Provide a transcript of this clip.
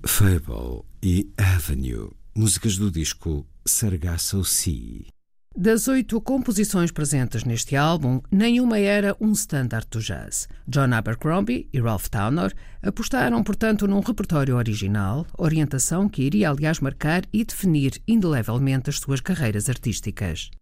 Fable e Avenue, músicas do disco Sargasso Sea. Das 8 composições presentes neste álbum, nenhuma era um standard do jazz. John Abercrombie e Ralph Towner apostaram, portanto, num repertório original, orientação que iria, aliás, marcar e definir indelevelmente as suas carreiras artísticas.